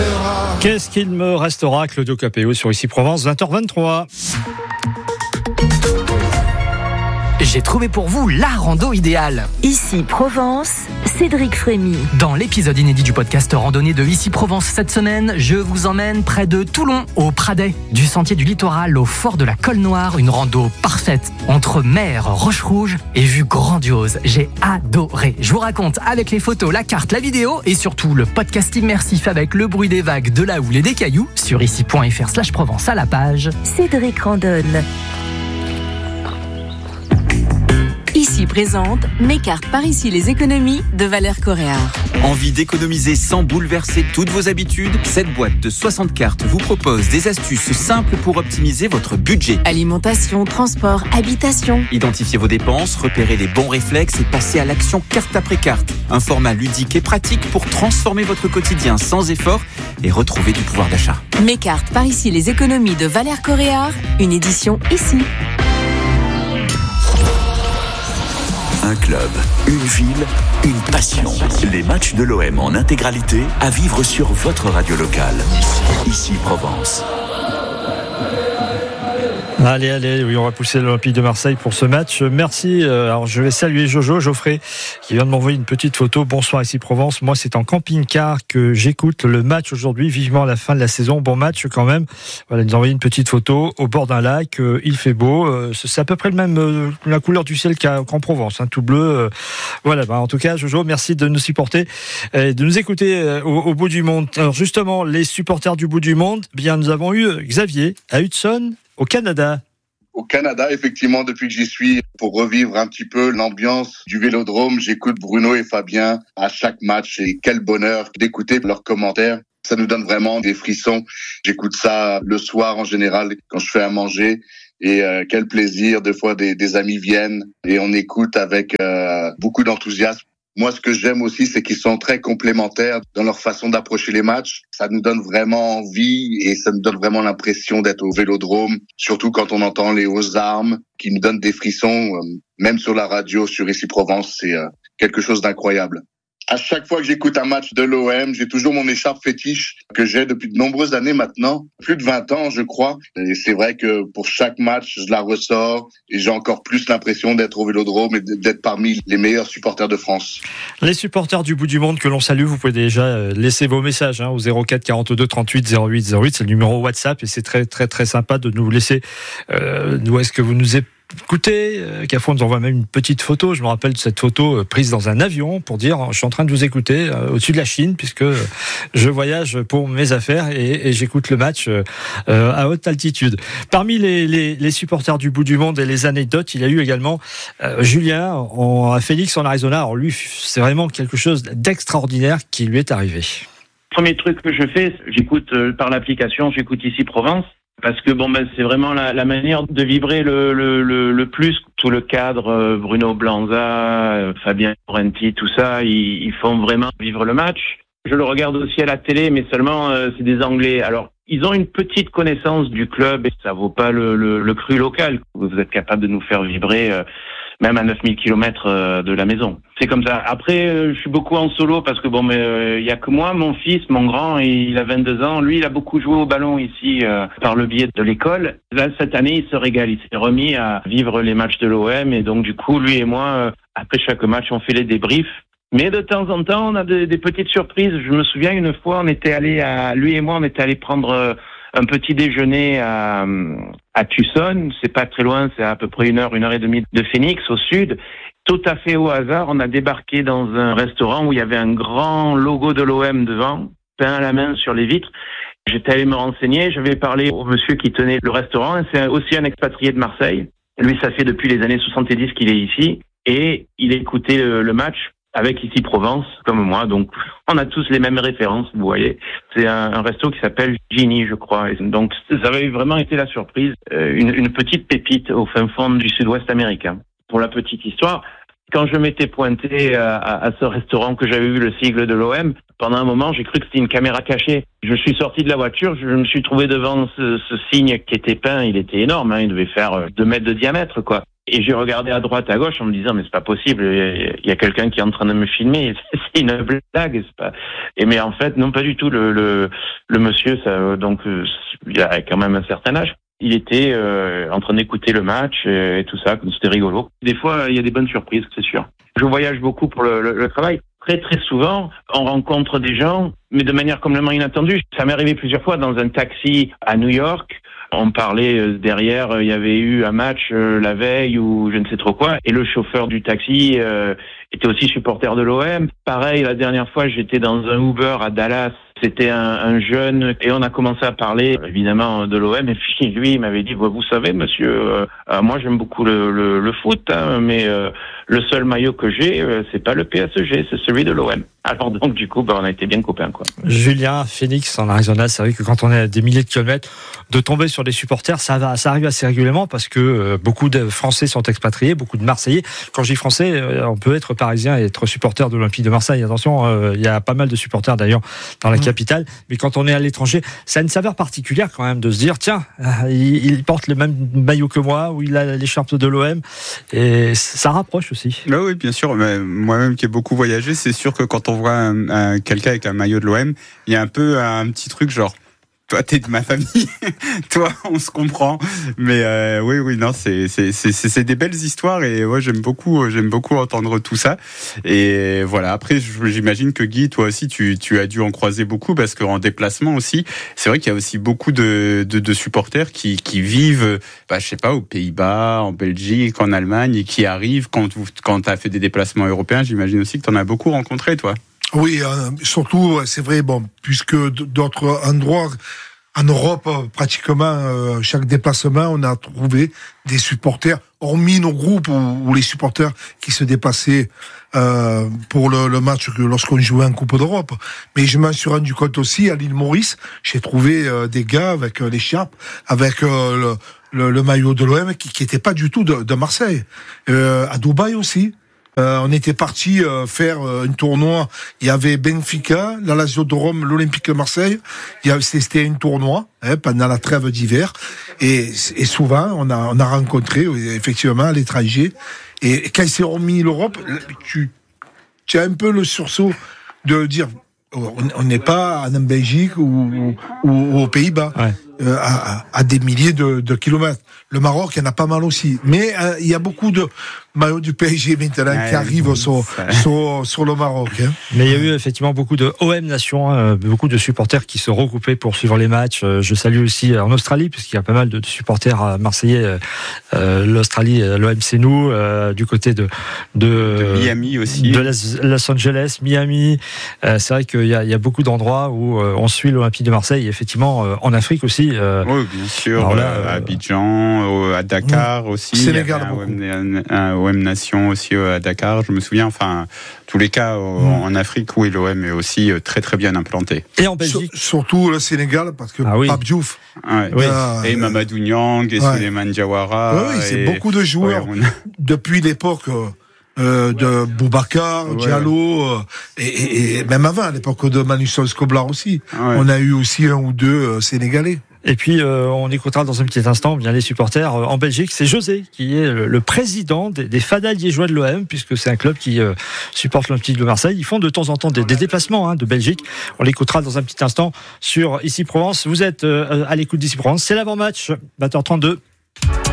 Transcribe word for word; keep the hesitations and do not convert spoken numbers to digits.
restera. Qu'est-ce qu'il me restera, Claudio Capéo sur Ici Provence, vingt heures vingt-trois. J'ai trouvé pour vous la rando idéale. Ici Provence, Cédric Frémy. Dans l'épisode inédit du podcast randonnée de Ici Provence cette semaine, je vous emmène près de Toulon, au Pradet. Du sentier du littoral au fort de la Colle Noire, une rando parfaite entre mer, roche rouge et vue grandiose. J'ai adoré. Je vous raconte avec les photos, la carte, la vidéo et surtout le podcast immersif avec le bruit des vagues, de la houle et des cailloux sur ici.fr slash Provence à la page Cédric randonne. Ici présente mes cartes par ici les économies de Valère Coréard. Envie d'économiser sans bouleverser toutes vos habitudes? Cette boîte de soixante cartes vous propose des astuces simples pour optimiser votre budget. Alimentation, transport, habitation. Identifiez vos dépenses, repérez les bons réflexes et passez à l'action carte après carte. Un format ludique et pratique pour transformer votre quotidien sans effort et retrouver du pouvoir d'achat. Mes cartes par ici les économies de Valère Coréard, une édition ici. Un club, une ville, une passion. Les matchs de l'O M en intégralité à vivre sur votre radio locale. Ici Provence. Allez, allez, oui, on va pousser l'Olympique de Marseille pour ce match. Merci. Alors, je vais saluer Jojo, Geoffrey, qui vient de m'envoyer une petite photo. Bonsoir, Ici Provence. Moi, c'est en camping-car que j'écoute le match aujourd'hui. Vivement la fin de la saison. Bon match quand même. Voilà, il nous a envoyé une petite photo au bord d'un lac. Il fait beau. C'est à peu près le même, la couleur du ciel qu'en Provence, hein, tout bleu. Voilà. Bah, en tout cas, Jojo, merci de nous supporter, de nous écouter au, au bout du monde. Alors, justement, les supporters du bout du monde, bien, nous avons eu Xavier à Hudson, au Canada. Au Canada, effectivement, depuis que j'y suis, pour revivre un petit peu l'ambiance du Vélodrome, j'écoute Bruno et Fabien à chaque match et quel bonheur d'écouter leurs commentaires. Ça nous donne vraiment des frissons. J'écoute ça le soir en général quand je fais à manger et euh, quel plaisir. Des fois, des, des amis viennent et on écoute avec euh, beaucoup d'enthousiasme. Moi, ce que j'aime aussi, c'est qu'ils sont très complémentaires dans leur façon d'approcher les matchs. Ça nous donne vraiment envie et ça nous donne vraiment l'impression d'être au Vélodrome, surtout quand on entend les hausses armes qui nous donnent des frissons. Même sur la radio, sur Ici Provence, c'est quelque chose d'incroyable. À chaque fois que j'écoute un match de l'O M, j'ai toujours mon écharpe fétiche que j'ai depuis de nombreuses années maintenant, plus de vingt ans je crois. Et c'est vrai que pour chaque match, je la ressors et j'ai encore plus l'impression d'être au Vélodrome et d'être parmi les meilleurs supporters de France. Les supporters du bout du monde que l'on salue, vous pouvez déjà laisser vos messages hein, au zéro quatre quarante-deux trente-huit zéro huit zéro huit, c'est le numéro WhatsApp et c'est très très très sympa de nous laisser euh, d'où est-ce que vous nous écoutez. Écoutez, Cafon nous envoie même une petite photo. Je me rappelle de cette photo prise dans un avion pour dire je suis en train de vous écouter euh, au-dessus de la Chine puisque je voyage pour mes affaires et, et j'écoute le match euh, à haute altitude. Parmi les, les, les supporters du bout du monde et les anecdotes, il y a eu également euh, Julien en, à Phoenix en Arizona. Alors lui, c'est vraiment quelque chose d'extraordinaire qui lui est arrivé. Premier truc que je fais, j'écoute euh, par l'application, j'écoute Ici Provence. Parce que bon ben c'est vraiment la, la manière de vibrer le, le, le, le plus tout le cadre euh, Bruno Blanza, euh, Fabien Laurenti, tout ça, ils, ils font vraiment vivre le match. Je le regarde aussi à la télé, mais seulement euh, c'est des Anglais. Alors ils ont une petite connaissance du club et ça vaut pas le, le, le cru local. Vous êtes capable de nous faire vibrer euh, même à neuf mille kilomètres euh, de la maison. C'est comme ça. Après, euh, je suis beaucoup en solo parce que bon, mais il euh, y a que moi, mon fils, mon grand, il a vingt-deux ans. Lui, il a beaucoup joué au ballon ici euh, par le biais de l'école. Là, cette année, il se régale. Il s'est remis à vivre les matchs de l'O M et donc du coup, lui et moi, euh, après chaque match, on fait les débriefs. Mais de temps en temps, on a des, des petites surprises. Je me souviens une fois, on était allé à, lui et moi, on était allé prendre euh, un petit déjeuner à, à Tucson. C'est pas très loin, c'est à peu près une heure, une heure et demie de Phoenix, au sud. Tout à fait au hasard, on a débarqué dans un restaurant où il y avait un grand logo de l'O M devant, peint à la main sur les vitres. J'étais allé me renseigner, j'avais parlé au monsieur qui tenait le restaurant. C'est aussi un expatrié de Marseille. Lui, ça fait depuis les années soixante-dix qu'il est ici. Et il écoutait le, le match avec Ici Provence, comme moi. Donc, on a tous les mêmes références, vous voyez. C'est un, un resto qui s'appelle Ginny, je crois. Et donc, ça avait vraiment été la surprise. Euh, une, une petite pépite au fin fond du sud-ouest américain. Pour la petite histoire, Quand je m'étais pointé à, à, à ce restaurant que j'avais vu le sigle de l'O M, pendant un moment, j'ai cru que c'était une caméra cachée. Je suis sorti de la voiture, je me suis trouvé devant ce, ce signe qui était peint. Il était énorme, hein, il devait faire deux mètres de diamètre, quoi. Et j'ai regardé à droite, à gauche, en me disant, mais c'est pas possible, il y a quelqu'un qui est en train de me filmer, c'est une blague, c'est pas... Et mais en fait, non, pas du tout. Le, le, le monsieur, ça, donc, il a quand même un certain âge. Il était euh, en train d'écouter le match et, et tout ça, c'était rigolo. Des fois, il y a des bonnes surprises, c'est sûr. Je voyage beaucoup pour le, le, le travail. Très très souvent, on rencontre des gens, mais de manière complètement inattendue. Ça m'est arrivé plusieurs fois dans un taxi à New York. On parlait euh, derrière, il y avait eu un match euh, la veille ou je ne sais trop quoi, et le chauffeur du taxi euh, était aussi supporter de l'O M. Pareil, la dernière fois, j'étais dans un Uber à Dallas. C'était un, un jeune et on a commencé à parler évidemment de l'O M et puis lui il m'avait dit vous savez monsieur euh, euh, moi j'aime beaucoup le, le, le foot hein, mais euh, le seul maillot que j'ai euh, c'est pas le P S G, c'est celui de l'O M. Alors donc du coup bah, on a été bien copains quoi. Julien, Phoenix en Arizona, c'est vrai que quand on est à des milliers de kilomètres, de tomber sur des supporters, ça va, ça arrive assez régulièrement parce que euh, beaucoup de Français sont expatriés, beaucoup de Marseillais. Quand je dis Français, euh, on peut être parisien et être supporter de l'Olympique de Marseille. Attention, euh, il y a pas mal de supporters d'ailleurs dans la mmh. capitale. Mais quand on est à l'étranger, ça a une saveur particulière quand même de se dire tiens, il, il porte le même maillot que moi ou il a l'écharpe de l'O M et ça rapproche aussi. Là, oui, bien sûr. Mais moi-même qui ai beaucoup voyagé, c'est sûr que quand on voit un, un, quelqu'un avec un maillot de l'O M, il y a un peu un petit truc genre toi t'es de ma famille, toi on se comprend, mais euh, oui oui non c'est c'est c'est c'est des belles histoires et moi ouais, j'aime beaucoup j'aime beaucoup entendre tout ça et voilà après j'imagine que Guy toi aussi tu tu as dû en croiser beaucoup parce qu'en déplacement aussi c'est vrai qu'il y a aussi beaucoup de de, de supporters qui qui vivent bah je sais pas aux Pays-Bas, en Belgique, en Allemagne et qui arrivent quand quand t'as fait des déplacements européens, j'imagine aussi que t'en as beaucoup rencontré toi. Oui, euh, surtout, c'est vrai, bon, puisque d'autres endroits, en Europe, pratiquement, euh, chaque déplacement, on a trouvé des supporters, hormis nos groupes ou, ou les supporters qui se déplaçaient euh, pour le, le match que, lorsqu'on jouait en Coupe d'Europe. Mais je m'en suis rendu compte aussi, à l'île Maurice, j'ai trouvé euh, des gars avec euh, l'écharpe, avec euh, le, le, le maillot de l'O M, qui n'était pas du tout de, de Marseille. Euh, à Dubaï aussi. Euh, on était parti euh, faire euh, un tournoi. Il y avait Benfica, la Lazio de Rome, l'Olympique de Marseille. Il y avait, c'était un tournoi hein, pendant la trêve d'hiver. Et, et souvent, on a, on a rencontré effectivement à l'étranger. Et quand c'est remis l'Europe, tu, tu as un peu le sursaut de dire on n'est pas en Belgique ou, ou, ou aux Pays-Bas. Ouais. Euh, à, à des milliers de, de kilomètres. Le Maroc, il y en a pas mal aussi. Mais euh, il y a beaucoup de maillots du P S G maintenant ouais, qui arrivent sur, sur, sur le Maroc. Hein. Mais il y a eu effectivement beaucoup de O M Nation, hein, beaucoup de supporters qui se regroupaient pour suivre les matchs. Je salue aussi en Australie, puisqu'il y a pas mal de supporters marseillais. Euh, L'Australie, l'O M c'est nous, euh, du côté de, de, de Miami aussi. De Los, Los Angeles, Miami. Euh, c'est vrai qu'il y a, il y a beaucoup d'endroits où euh, on suit l'Olympique de Marseille. Et effectivement, euh, en Afrique aussi. Euh, oui, bien sûr. Là, euh, à Abidjan, à Dakar oui. aussi. Sénégal, il y avait un, un, un O M Nation aussi à Dakar. Je me souviens. Enfin, tous les cas mmh. en Afrique, oui, l'O M est aussi très très bien implanté. Et en Belgique, Sur, surtout le Sénégal, parce que ah, oui. Pape Diouf. Ouais. Oui. Euh, et Mamadou Niang, et ouais. Souleymane Diawara. Oui, oui c'est et... beaucoup de joueurs ouais, a... depuis l'époque. Euh, de Boubacar, ouais. Diallo, euh, et, et, et même avant, à l'époque de Manu Solskjaer aussi, ouais. on a eu aussi un ou deux euh, Sénégalais. Et puis, euh, on écoutera dans un petit instant bien les supporters euh, en Belgique. C'est José qui est le, le président des, des Fada Liégeois de l'O M, puisque c'est un club qui euh, supporte l'Olympique de Marseille. Ils font de temps en temps des, des déplacements hein, de Belgique. On l'écoutera dans un petit instant sur Ici Provence. Vous êtes euh, à l'écoute d'Ici Provence. C'est l'avant-match, vingt heures trente-deux.